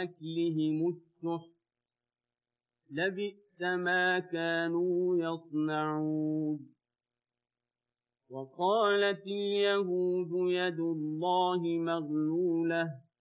أكلهم السحت لبئس ما كانوا يصنعون وقالت اليهود يد الله مغلولة